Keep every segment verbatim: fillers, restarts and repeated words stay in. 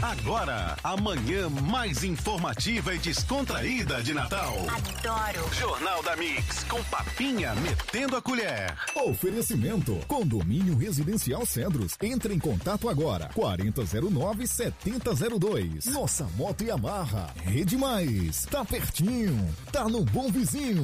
Agora, a manhã mais informativa e descontraída de Natal. Adoro. Jornal da Mix, com papinha metendo a colher. Oferecimento, Condomínio Residencial Cedros. Entre em contato agora, quarenta zero nove, setenta zero dois. Nossa Moto Yamaha, Rede Mais, tá pertinho, tá no Bom Vizinho.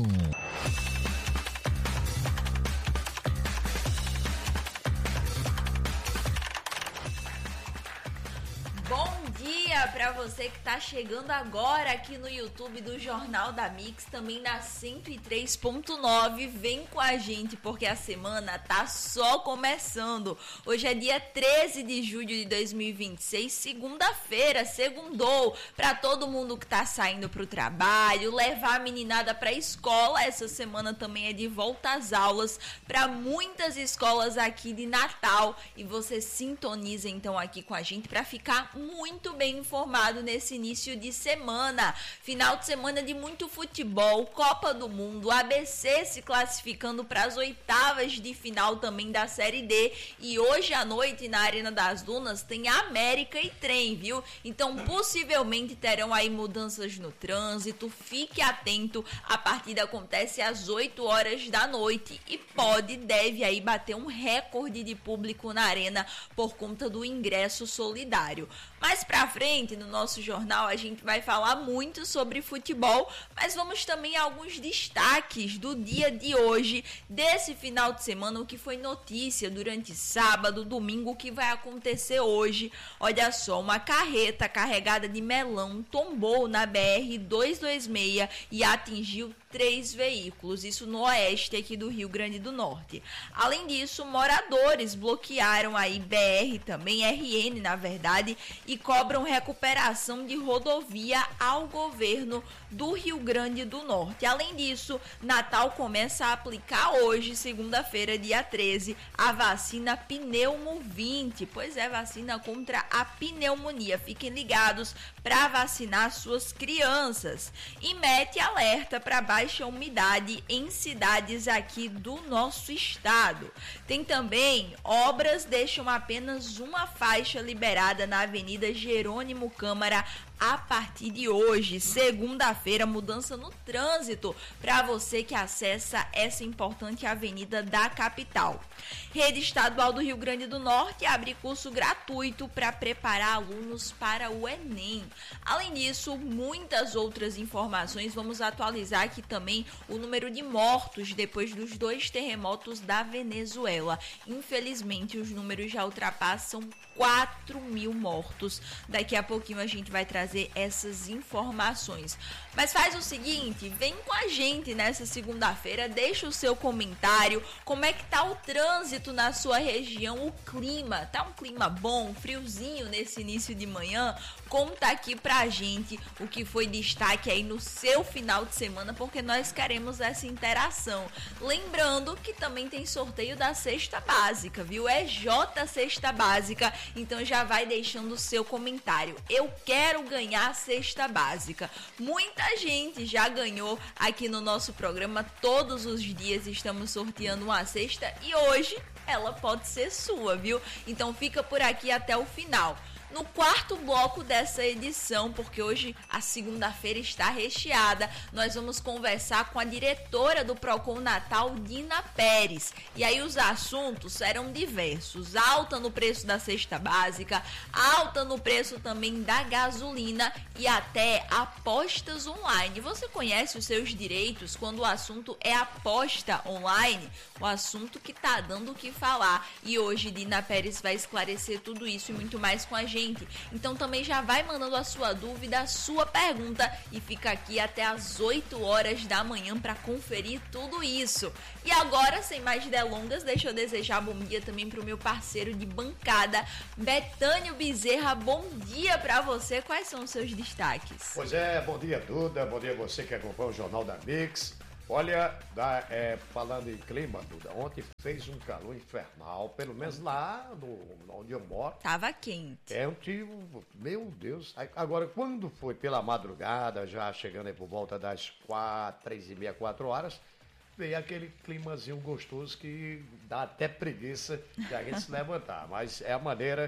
Bom dia para você que tá chegando agora aqui no YouTube do Jornal da Mix, também na cento e três ponto nove. Vem com a gente porque a semana tá só começando. Hoje é dia treze de julho de dois mil e vinte e seis, segunda-feira, segundou. Para todo mundo que tá saindo pro trabalho, levar a meninada pra escola. Essa semana também é de volta às aulas para muitas escolas aqui de Natal. E você sintoniza então aqui com a gente para ficar muito bem informado nesse início de semana. Final de semana de muito futebol, Copa do Mundo, A B C se classificando para as oitavas de final também da Série D. E hoje à noite na Arena das Dunas tem América e Trem, viu? Então possivelmente terão aí mudanças no trânsito. Fique atento, a partida acontece às oito horas da noite e pode, deve aí bater um recorde de público na arena por conta do ingresso solidário. Mais pra frente no nosso jornal a gente vai falar muito sobre futebol, mas vamos também a alguns destaques do dia de hoje, desse final de semana, o que foi notícia durante sábado, domingo, o que vai acontecer hoje. Olha só, uma carreta carregada de melão tombou na B R duzentos e vinte e seis e atingiu três veículos, isso no oeste aqui do Rio Grande do Norte. Além disso, moradores bloquearam aí B R também, R N na verdade, e cobram recuperação de rodovia ao governo do Rio Grande do Norte. Além disso, Natal começa a aplicar hoje, segunda-feira, dia treze, a vacina Pneumo vinte. Pois é, vacina contra a pneumonia. Fiquem ligados para vacinar suas crianças. E mete alerta para baixa umidade em cidades aqui do nosso estado. Tem também obras deixam apenas uma faixa liberada na Avenida Jerônimo Câmara a partir de hoje, segunda-feira, mudança no trânsito para você que acessa essa importante avenida da capital. Rede Estadual do Rio Grande do Norte abre curso gratuito para preparar alunos para o Enem. Além disso, muitas outras informações. Vamos atualizar aqui também o número de mortos depois dos dois terremotos da Venezuela. Infelizmente, os números já ultrapassam quatro mil mortos. Daqui a pouquinho a gente vai trazer essas informações. Mas faz o seguinte, vem com a gente nessa segunda-feira, deixa o seu comentário, como é que tá o trânsito na sua região, o clima, tá um clima bom, friozinho nesse início de manhã? Conta aqui pra gente o que foi destaque aí no seu final de semana, porque nós queremos essa interação. Lembrando que também tem sorteio da cesta básica, viu? É J Cesta Básica, então já vai deixando o seu comentário. Eu quero ganhar a cesta básica. Muita gente já ganhou aqui no nosso programa. Todos os dias estamos sorteando uma cesta e hoje ela pode ser sua, viu? Então fica por aqui até o final. No quarto bloco dessa edição, porque hoje a segunda-feira está recheada, nós vamos conversar com a diretora do Procon Natal, Dina Pérez. E aí os assuntos serão diversos: alta no preço da cesta básica, alta no preço também da gasolina e até apostas online. Você conhece os seus direitos quando o assunto é aposta online? O assunto que tá dando o que falar. E hoje Dina Pérez vai esclarecer tudo isso e muito mais com a gente. Então também já vai mandando a sua dúvida, a sua pergunta e fica aqui até as oito horas da manhã para conferir tudo isso. E agora, sem mais delongas, deixa eu desejar bom dia também para o meu parceiro de bancada, Betânio Bezerra. Bom dia para você, quais são os seus destaques? Pois é, bom dia Duda, bom dia você que acompanha o Jornal da Mix. Olha, da, é, falando em clima, Duda, ontem fez um calor infernal, pelo menos lá no, onde eu moro. Tava quente. É um tio, meu Deus. Agora, quando foi pela madrugada, já chegando aí por volta das quatro, três e meia, quatro horas, veio aquele climazinho gostoso que dá até preguiça de a gente se levantar. Mas é a maneira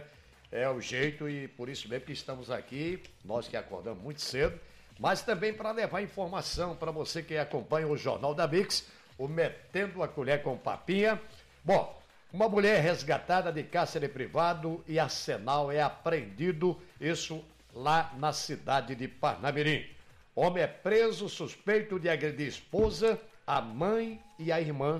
é o jeito e por isso mesmo que estamos aqui, nós que acordamos muito cedo, mas também para levar informação para você que acompanha o Jornal da Mix, o Metendo a Colher com Papinha. Bom, uma mulher resgatada de cárcere privado e arsenal é apreendido, isso lá na cidade de Parnamirim. Homem é preso suspeito de agredir esposa, a mãe e a irmã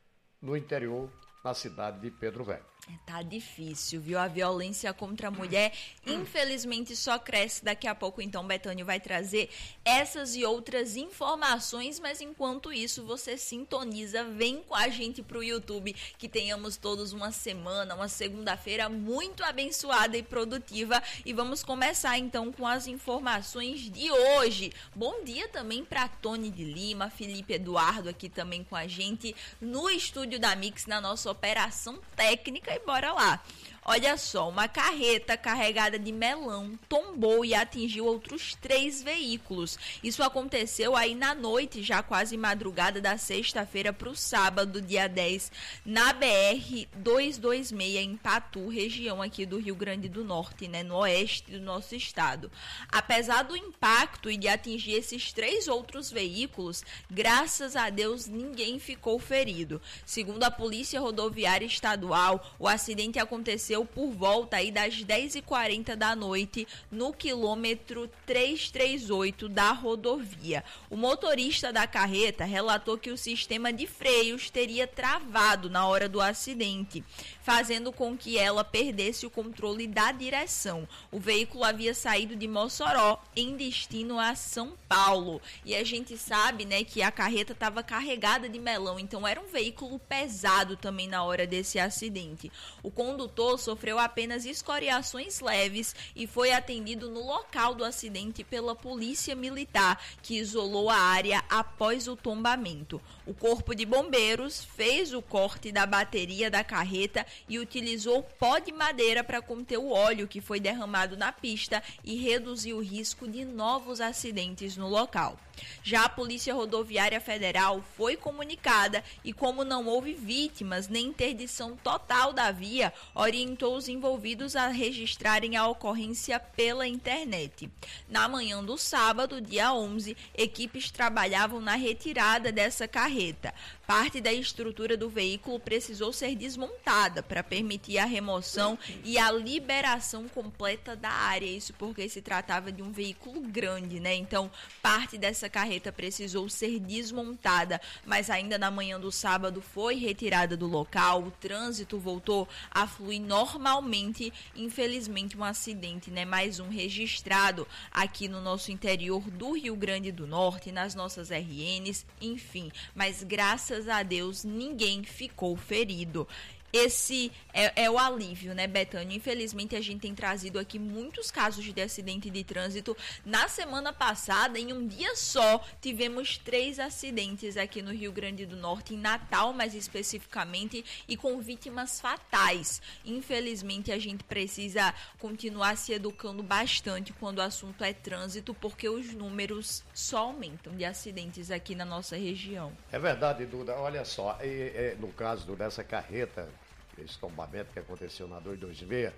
no interior, na cidade de Pedro Velho. Tá difícil, viu? A violência contra a mulher, infelizmente, só cresce. Daqui a pouco, então, Betânia vai trazer essas e outras informações, mas enquanto isso, você sintoniza, vem com a gente pro YouTube, que tenhamos todos uma semana, uma segunda-feira muito abençoada e produtiva. E vamos começar, então, com as informações de hoje. Bom dia também para Tony de Lima, Felipe Eduardo aqui também com a gente no estúdio da Mix, na nossa operação técnica. E bora lá. Olha só, uma carreta carregada de melão tombou e atingiu outros três veículos. Isso aconteceu aí na noite, já quase madrugada da sexta-feira para o sábado, dia dez, na B R duzentos e vinte e seis, em Patu, região aqui do Rio Grande do Norte, né, no oeste do nosso estado. Apesar do impacto e de atingir esses três outros veículos, graças a Deus ninguém ficou ferido. Segundo a Polícia Rodoviária Estadual, o acidente aconteceu por volta aí das dez e quarenta da noite no quilômetro trezentos e trinta e oito da rodovia. O motorista da carreta relatou que o sistema de freios teria travado na hora do acidente, fazendo com que ela perdesse o controle da direção. O veículo havia saído de Mossoró em destino a São Paulo. E a gente sabe, né, que a carreta estava carregada de melão, então era um veículo pesado também na hora desse acidente. O condutor sofreu apenas escoriações leves e foi atendido no local do acidente pela Polícia Militar, que isolou a área após o tombamento. O Corpo de Bombeiros fez o corte da bateria da carreta e utilizou pó de madeira para conter o óleo que foi derramado na pista e reduzir o risco de novos acidentes no local. Já a Polícia Rodoviária Federal foi comunicada e, como não houve vítimas nem interdição total da via, orientou os envolvidos a registrarem a ocorrência pela internet. Na manhã do sábado, dia onze, equipes trabalhavam na retirada dessa carreta. Parte da estrutura do veículo precisou ser desmontada para permitir a remoção e a liberação completa da área. Isso porque se tratava de um veículo grande, né? Então, parte dessa carreta precisou ser desmontada, mas ainda na manhã do sábado foi retirada do local. O trânsito voltou a fluir normalmente. Infelizmente, um acidente, né? Mais um registrado aqui no nosso interior do Rio Grande do Norte, nas nossas R Ns, enfim. Mas graças a Deus ninguém ficou ferido. Esse é, é o alívio, né, Betânia? Infelizmente, a gente tem trazido aqui muitos casos de acidente de trânsito. Na semana passada, em um dia só, tivemos três acidentes aqui no Rio Grande do Norte, em Natal, mais especificamente, e com vítimas fatais. Infelizmente, a gente precisa continuar se educando bastante quando o assunto é trânsito, porque os números só aumentam de acidentes aqui na nossa região. É verdade, Duda. Olha só, e, e, no caso dessa carreta, esse tombamento que aconteceu na duzentos e vinte e seis,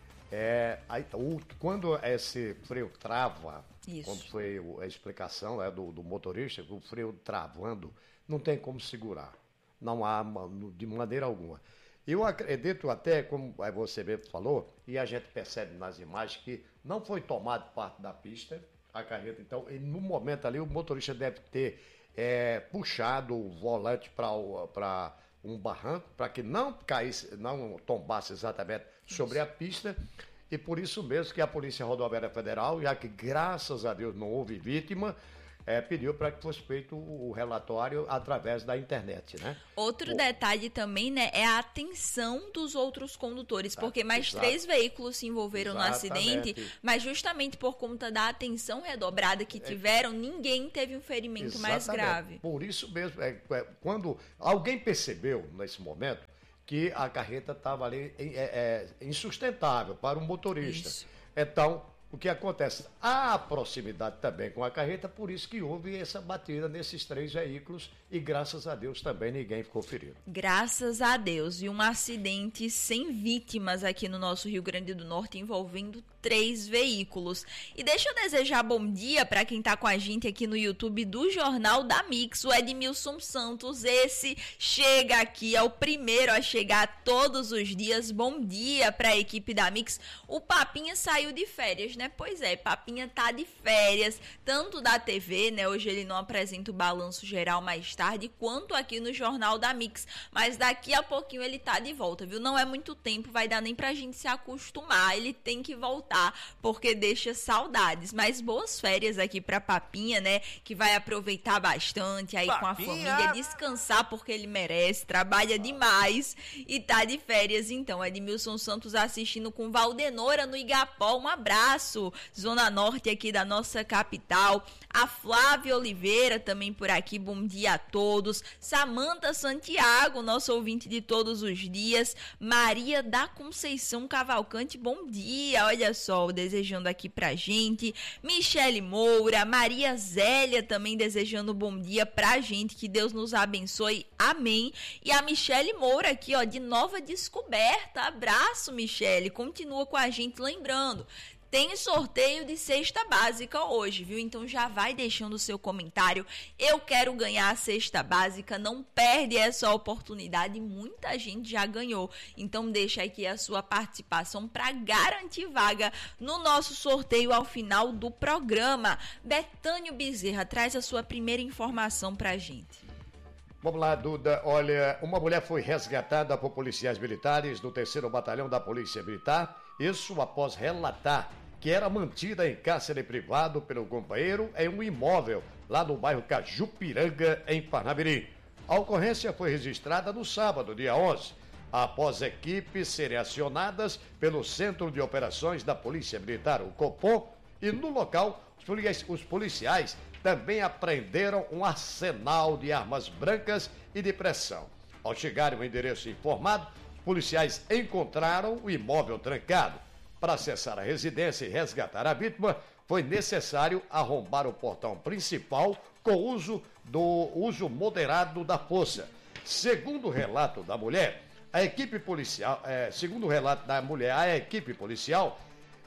é, aí, o, quando esse freio trava, Isso. como foi a explicação é, do, do motorista, o freio travando, não tem como segurar, não há de maneira alguma. Eu acredito até, como você mesmo falou, e a gente percebe nas imagens que não foi tomado parte da pista, a carreta, então, e no momento ali o motorista deve ter é, puxado o volante para um barranco, para que não caísse, não tombasse exatamente sobre a pista, e por isso mesmo que a Polícia Rodoviária Federal, já que graças a Deus não houve vítima, é, pediu para que fosse feito o relatório através da internet, né? Outro o... detalhe também, né, é a atenção dos outros condutores, porque mais Exato. três veículos se envolveram Exatamente. no acidente, mas justamente por conta da atenção redobrada que tiveram, é... ninguém teve um ferimento Exatamente. mais grave. Por isso mesmo, é, é, quando alguém percebeu nesse momento que a carreta estava ali é, é, insustentável para o motorista, Isso. então o que acontece? Há proximidade também com a carreta, por isso que houve essa batida nesses três veículos e graças a Deus também ninguém ficou ferido. Graças a Deus. E um acidente sem vítimas aqui no nosso Rio Grande do Norte envolvendo três veículos. E deixa eu desejar bom dia para quem está com a gente aqui no YouTube do Jornal da Mix, o Edmilson Santos. Esse chega aqui, é o primeiro a chegar todos os dias. Bom dia para a equipe da Mix. O Papinha saiu de férias, né? Pois é, Papinha tá de férias, tanto da T V, né? Hoje ele não apresenta o balanço geral mais tarde, quanto aqui no Jornal da Mix. Mas daqui a pouquinho ele tá de volta, viu? Não é muito tempo, vai dar nem pra gente se acostumar. Ele tem que voltar, porque deixa saudades. Mas boas férias aqui pra Papinha, né? Que vai aproveitar bastante aí Papinha. Com a família, descansar porque ele merece, trabalha demais e tá de férias. Então, Edmilson Santos assistindo com Valdenora no Igapó. Um abraço. Zona Norte aqui da nossa capital. A Flávia Oliveira também por aqui, bom dia a todos. Samanta Santiago, nosso ouvinte de todos os dias. Maria da Conceição Cavalcante, bom dia, olha só, desejando aqui pra gente. Michele Moura, Maria Zélia também desejando bom dia pra gente, que Deus nos abençoe, amém. E a Michele Moura aqui, ó, de Nova Descoberta, abraço Michele, continua com a gente, lembrando, tem sorteio de cesta básica hoje, viu? Então já vai deixando o seu comentário. Eu quero ganhar a cesta básica, não perde essa oportunidade. Muita gente já ganhou. Então deixa aqui a sua participação para garantir vaga no nosso sorteio ao final do programa. Betânio Bezerra traz a sua primeira informação pra gente. Vamos lá, Duda. Olha, uma mulher foi resgatada por policiais militares do terceiro Batalhão da Polícia Militar. Isso após relatar que era mantida em cárcere privado pelo companheiro em um imóvel lá no bairro Cajupiranga, em Parnamirim. A ocorrência foi registrada no sábado, dia onze, após equipes serem acionadas pelo Centro de Operações da Polícia Militar, o Copom, e no local os policiais também apreenderam um arsenal de armas brancas e de pressão. Ao chegarem ao endereço informado, os policiais encontraram o imóvel trancado. Para acessar a residência e resgatar a vítima, foi necessário arrombar o portão principal com uso do uso moderado da força. Segundo o relato da mulher, a equipe policial, é, segundo o relato da mulher, a equipe policial,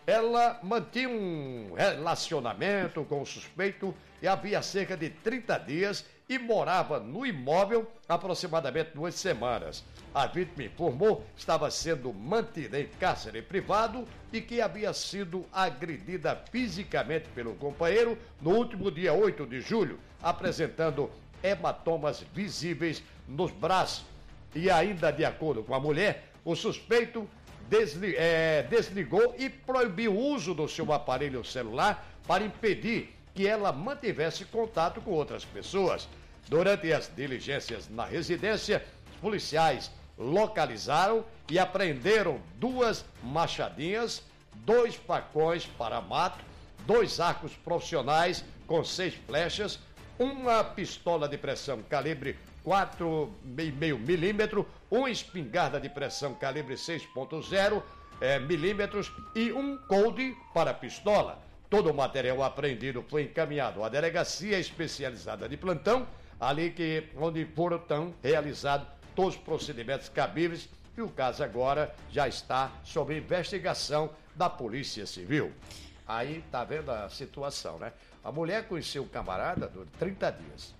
ela mantinha um relacionamento com o suspeito e havia cerca de trinta dias e morava no imóvel aproximadamente duas semanas. A vítima informou que estava sendo mantida em cárcere privado e que havia sido agredida fisicamente pelo companheiro no último dia oito de julho, apresentando hematomas visíveis nos braços. E ainda de acordo com a mulher, o suspeito desli- é, desligou e proibiu o uso do seu aparelho celular para impedir que ela mantivesse contato com outras pessoas. Durante as diligências na residência, os policiais localizaram e apreenderam duas machadinhas, dois facões para mato, dois arcos profissionais com seis flechas, uma pistola de pressão calibre quatro vírgula cinco milímetros, uma espingarda de pressão calibre seis ponto zero é, milímetros e um coldre para pistola. Todo o material apreendido foi encaminhado à delegacia especializada de plantão, ali que, onde foram então, realizados todos os procedimentos cabíveis, e o caso agora já está sob investigação da Polícia Civil. Aí tá vendo a situação, né? A mulher conheceu o camarada durante trinta dias.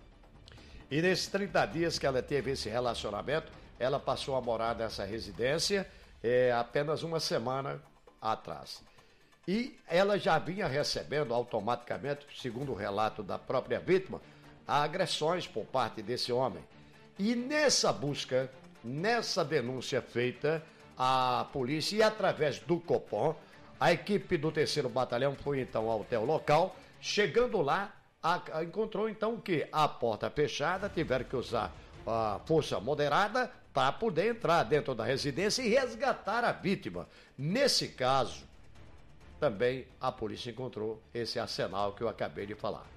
E nesses trinta dias que ela teve esse relacionamento, ela passou a morar nessa residência é, apenas uma semana atrás. E ela já vinha recebendo automaticamente, segundo o relato da própria vítima, agressões por parte desse homem. E nessa busca, nessa denúncia feita, a polícia, e através do Copom, a equipe do terceiro Batalhão foi então ao hotel local. Chegando lá, a, a, encontrou então que a porta fechada, tiveram que usar a força moderada para poder entrar dentro da residência e resgatar a vítima. Nesse caso, também a polícia encontrou esse arsenal que eu acabei de falar.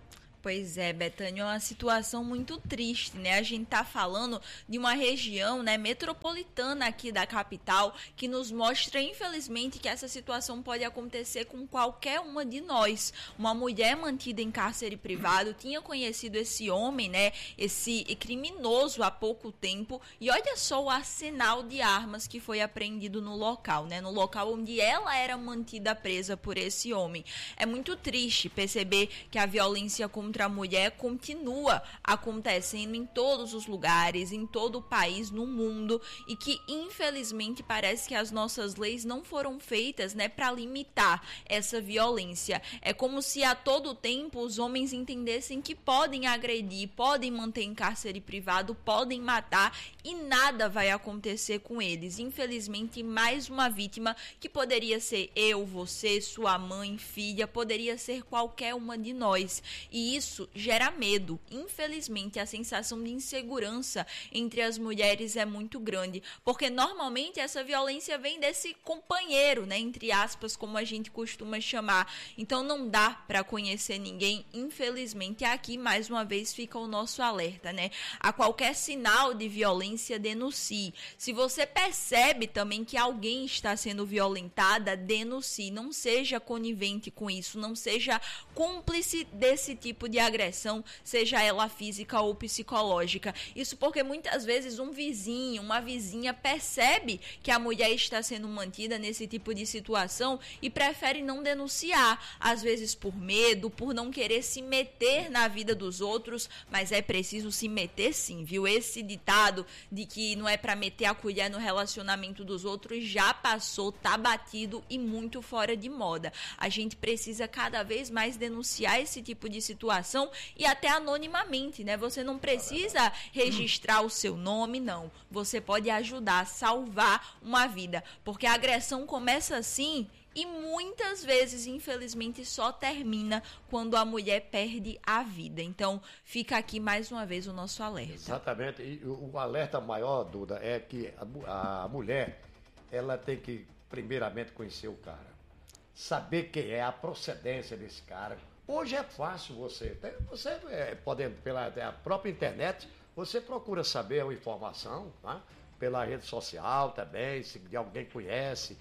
Pois é, Betânia, é uma situação muito triste, né? A gente tá falando de uma região, né, metropolitana aqui da capital, que nos mostra, infelizmente, que essa situação pode acontecer com qualquer uma de nós. Uma mulher mantida em cárcere privado tinha conhecido esse homem, né, esse criminoso há pouco tempo, e olha só o arsenal de armas que foi apreendido no local, né, no local onde ela era mantida presa por esse homem. É muito triste perceber que a violência contra a mulher continua acontecendo em todos os lugares, em todo o país, no mundo, e que infelizmente parece que as nossas leis não foram feitas, né, para limitar essa violência. É como se a todo tempo os homens entendessem que podem agredir, podem manter em cárcere privado, podem matar e nada vai acontecer com eles. Infelizmente, mais uma vítima que poderia ser eu, você, sua mãe, filha, poderia ser qualquer uma de nós. E isso gera medo. Infelizmente, a sensação de insegurança entre as mulheres é muito grande, porque normalmente essa violência vem desse companheiro, né, entre aspas, como a gente costuma chamar. Então não dá para conhecer ninguém. Infelizmente, aqui mais uma vez fica o nosso alerta, né? A qualquer sinal de violência, denuncie. Se você percebe também que alguém está sendo violentada, denuncie. Não seja conivente com isso, não seja cúmplice desse tipo de agressão, seja ela física ou psicológica. Isso porque muitas vezes um vizinho, uma vizinha percebe que a mulher está sendo mantida nesse tipo de situação e prefere não denunciar, às vezes por medo, por não querer se meter na vida dos outros, mas é preciso se meter sim, viu? Esse ditado de que não é para meter a colher no relacionamento dos outros já passou, tá batido e muito fora de moda. A gente precisa cada vez mais denunciar esse tipo de situação e até anonimamente, né? Você não precisa registrar o seu nome, não. Você pode ajudar a salvar uma vida, porque a agressão começa assim e muitas vezes, infelizmente, só termina quando a mulher perde a vida. Então, fica aqui mais uma vez o nosso alerta. Exatamente. E o alerta maior, Duda, é que a, a mulher, ela tem que, primeiramente, conhecer o cara. Saber quem é, a procedência desse cara. Hoje é fácil você. Você é, pode, pela a própria internet, você procura saber a informação, tá? Pela rede social também, se de alguém conhece.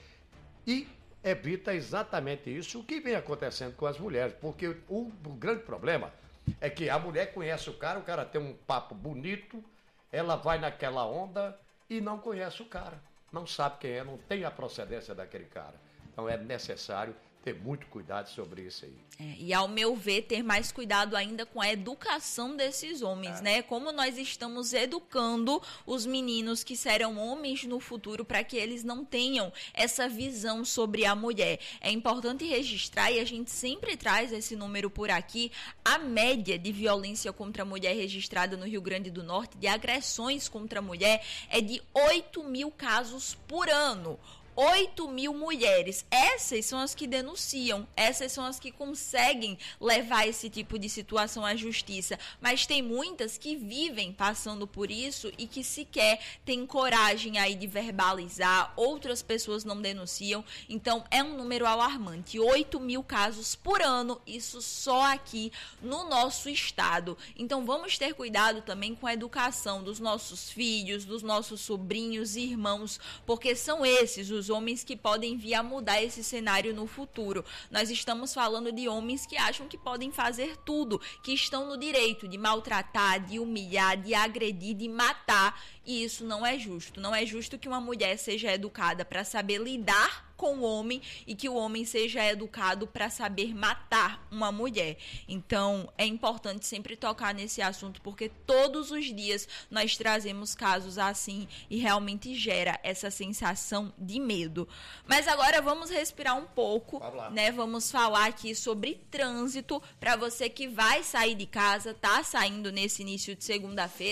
E evita exatamente isso, o que vem acontecendo com as mulheres, porque o, o grande problema é que a mulher conhece o cara, o cara tem um papo bonito, ela vai naquela onda e não conhece o cara, não sabe quem é, não tem a procedência daquele cara. Então é necessário ter muito cuidado sobre isso aí. É, e ao meu ver, ter mais cuidado ainda com a educação desses homens, é. né? Como nós estamos educando os meninos que serão homens no futuro para que eles não tenham essa visão sobre a mulher. É importante registrar, e a gente sempre traz esse número por aqui, a média de violência contra a mulher registrada no Rio Grande do Norte, de agressões contra a mulher, é de oito mil casos por ano. oito mil mulheres, essas são as que denunciam, essas são as que conseguem levar esse tipo de situação à justiça, mas tem muitas que vivem passando por isso e que sequer têm coragem aí de verbalizar, outras pessoas não denunciam, então é um número alarmante, oito mil casos por ano, isso só aqui no nosso estado. Então vamos ter cuidado também com a educação dos nossos filhos, dos nossos sobrinhos e irmãos, porque são esses os homens que podem vir a mudar esse cenário no futuro. Nós estamos falando de homens que acham que podem fazer tudo, que estão no direito de maltratar, de humilhar, de agredir, de matar, e isso não é justo. Não é justo que uma mulher seja educada para saber lidar com o homem e que o homem seja educado para saber matar uma mulher. Então, é importante sempre tocar nesse assunto, porque todos os dias nós trazemos casos assim e realmente gera essa sensação de medo. Mas agora vamos respirar um pouco, né? Vamos falar aqui sobre trânsito para você que vai sair de casa, tá saindo nesse início de segunda-feira.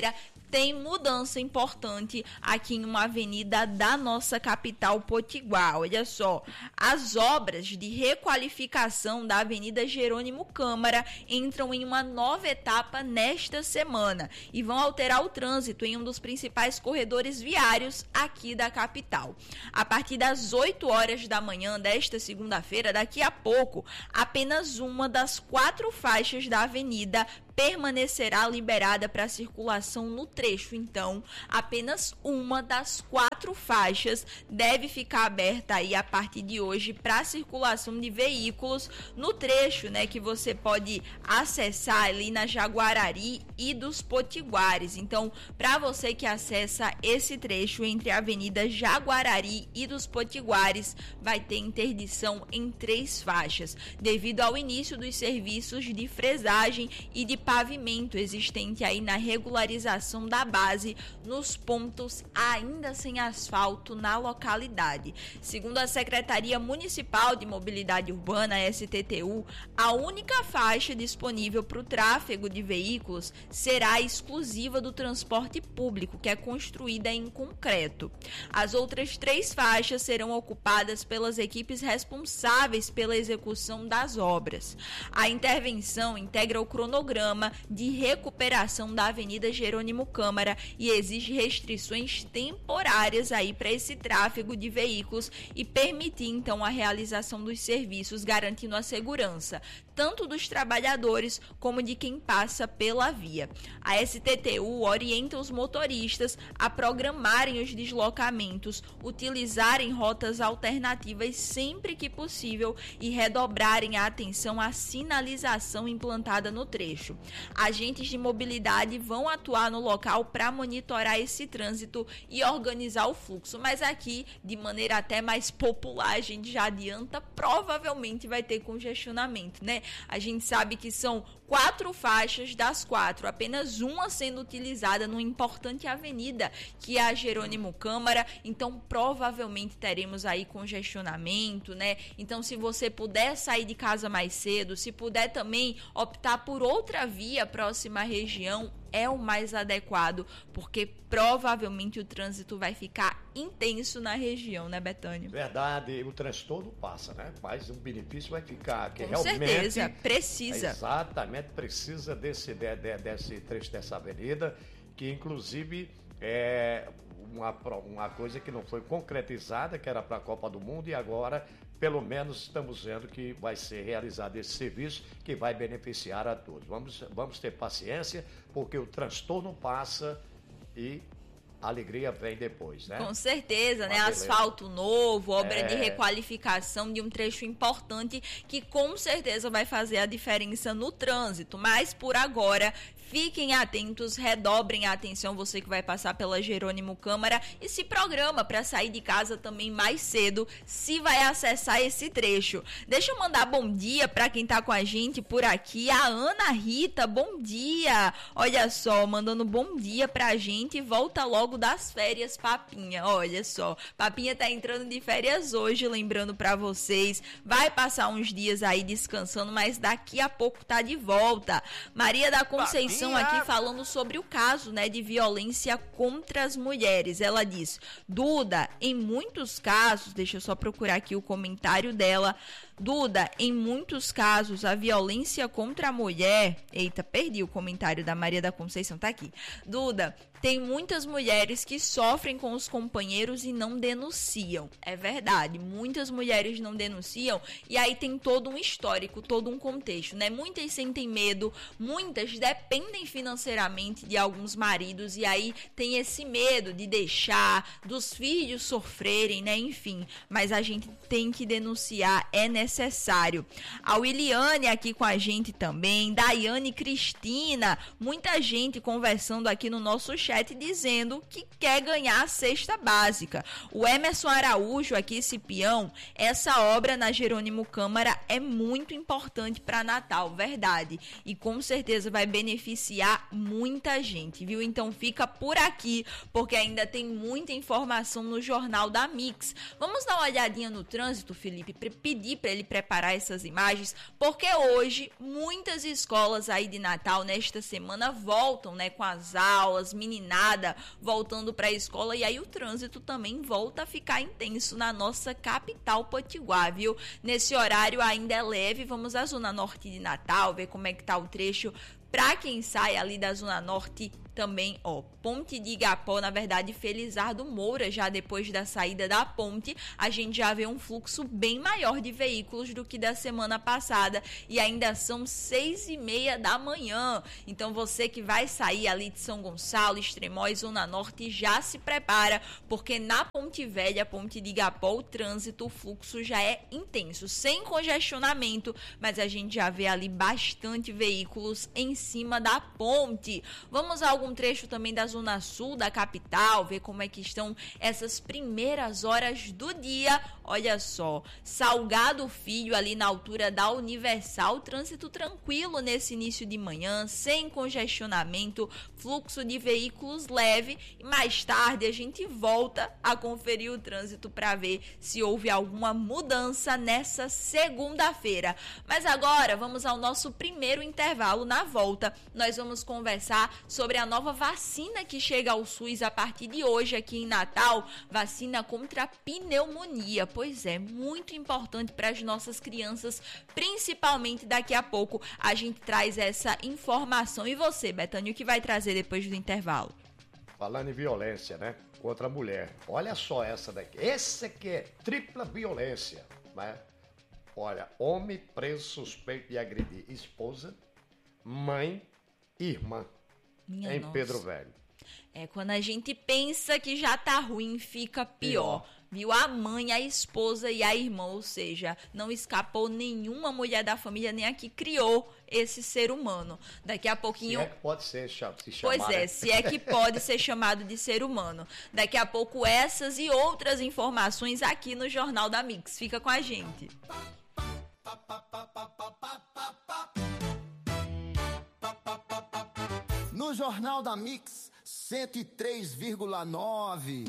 tem mudança importante aqui em uma avenida da nossa capital potiguar. Olha só, as obras de requalificação da Avenida Jerônimo Câmara entram em uma nova etapa nesta semana e vão alterar o trânsito em um dos principais corredores viários aqui da capital. A partir das oito horas da manhã desta segunda-feira, daqui a pouco, apenas uma das quatro faixas da avenida permanecerá liberada para circulação no trecho. Então, apenas uma das quatro faixas deve ficar aberta aí a partir de hoje para circulação de veículos no trecho, né, que você pode acessar ali na Jaguarari e dos Potiguares. Então, para você que acessa esse trecho entre a Avenida Jaguarari e dos Potiguares, vai ter interdição em três faixas, devido ao início dos serviços de fresagem e de pavimento existente aí na regularização da base nos pontos ainda sem asfalto na localidade. Segundo a Secretaria Municipal de Mobilidade Urbana, S T T U, a única faixa disponível para o tráfego de veículos será exclusiva do transporte público, que é construída em concreto. As outras três faixas serão ocupadas pelas equipes responsáveis pela execução das obras. A intervenção integra o cronograma de recuperação da Avenida Jerônimo Câmara e exige restrições temporárias aí para esse tráfego de veículos e permitir então a realização dos serviços, garantindo a segurança tanto dos trabalhadores como de quem passa pela via. A S T T U orienta os motoristas a programarem os deslocamentos, utilizarem rotas alternativas sempre que possível e redobrarem a atenção à sinalização implantada no trecho. Agentes de mobilidade vão atuar no local para monitorar esse trânsito e organizar o fluxo, mas aqui, de maneira até mais popular, a gente já adianta, provavelmente vai ter congestionamento, né? A gente sabe que são quatro faixas das quatro, apenas uma sendo utilizada numa importante avenida, que é a Jerônimo Câmara, então provavelmente teremos aí congestionamento, né? Então, se você puder sair de casa mais cedo, se puder também optar por outra via próxima à região, é o mais adequado, porque provavelmente o trânsito vai ficar intenso na região, né, Betânia? Verdade, o transtorno passa, né? Mas o benefício vai ficar, que Com realmente... certeza, precisa. Exatamente, precisa desse, de, de, desse trecho dessa avenida, que inclusive é uma, uma coisa que não foi concretizada, que era para a Copa do Mundo, e agora, pelo menos, estamos vendo que vai ser realizado esse serviço que vai beneficiar a todos. Vamos, vamos ter paciência, porque o transtorno passa e a alegria vem depois, né? Com certeza, né? Uma Asfalto novo, obra é... de requalificação de um trecho importante que com certeza vai fazer a diferença no trânsito. Mas por agora, fiquem atentos, redobrem a atenção, você que vai passar pela Jerônimo Câmara, e se programa para sair de casa também mais cedo, se vai acessar esse trecho. Deixa eu mandar bom dia para quem tá com a gente por aqui, a Ana Rita, bom dia. Olha só, mandando bom dia pra gente e volta logo das férias, Papinha. Olha só, Papinha tá entrando de férias hoje, lembrando pra vocês, vai passar uns dias aí descansando, mas daqui a pouco tá de volta. Maria da Conceição Papinha aqui falando sobre o caso, né, de violência contra as mulheres. Ela diz: Duda, em muitos casos, deixa eu só procurar aqui o comentário dela. Duda, em muitos casos, a violência contra a mulher... Eita, perdi o comentário da Maria da Conceição, tá aqui. Duda, tem muitas mulheres que sofrem com os companheiros e não denunciam. É verdade, muitas mulheres não denunciam e aí tem todo um histórico, todo um contexto, né? Muitas sentem medo, muitas dependem financeiramente de alguns maridos e aí tem esse medo de deixar, dos filhos sofrerem, né? Enfim, mas a gente tem que denunciar, é necessário. A Williane aqui com a gente também, Daiane Cristina, muita gente conversando aqui no nosso chat dizendo que quer ganhar a cesta básica. O Emerson Araújo aqui, esse peão, essa obra na Jerônimo Câmara é muito importante para Natal, verdade, e com certeza vai beneficiar muita gente, viu? Então fica por aqui, porque ainda tem muita informação no Jornal da Mix. Vamos dar uma olhadinha no trânsito, Felipe, para pedir para ele ele preparar essas imagens, porque hoje muitas escolas aí de Natal nesta semana voltam, né, com as aulas, meninada voltando para a escola, e aí o trânsito também volta a ficar intenso na nossa capital potiguar, viu? Nesse horário ainda é leve, vamos à zona norte de Natal, ver como é que tá o trecho para quem sai ali da zona norte também, ó, Ponte de Igapó, na verdade, Felizardo Moura, já depois da saída da ponte, a gente já vê um fluxo bem maior de veículos do que da semana passada, e ainda são seis e meia da manhã, então você que vai sair ali de São Gonçalo, Extremóis, Zona Norte, já se prepara, porque na Ponte Velha, Ponte de Igapó, o trânsito, o fluxo já é intenso, sem congestionamento, mas a gente já vê ali bastante veículos em cima da ponte. Vamos a algum trecho também da zona sul da capital, ver como é que estão essas primeiras horas do dia. Olha só, Salgado Filho ali na altura da Universal, trânsito tranquilo nesse início de manhã, sem congestionamento, fluxo de veículos leve, e mais tarde a gente volta a conferir o trânsito para ver se houve alguma mudança nessa segunda-feira. Mas agora vamos ao nosso primeiro intervalo. Na volta nós vamos conversar sobre a nova vacina que chega ao SUS a partir de hoje aqui em Natal, vacina contra a pneumonia. Pois é, muito importante para as nossas crianças, principalmente daqui a pouco a gente traz essa informação. E você, Betânia, o que vai trazer depois do intervalo? Falando em violência, né, contra a mulher, olha só essa daqui, essa aqui é tripla violência, né? Olha, homem preso suspeito de agredir esposa, mãe e irmã. Minha em nossa. Pedro Velho. É, quando a gente pensa que já tá ruim, fica pior. pior. Viu? A mãe, a esposa e a irmã, ou seja, não escapou nenhuma mulher da família, nem a que criou esse ser humano. Daqui a pouquinho... Se é que pode ser se chamar. Pois é, se é que pode ser chamado de ser humano. Daqui a pouco essas e outras informações aqui no Jornal da Mix. Fica com a gente. No Jornal da Mix, cento e três vírgula nove.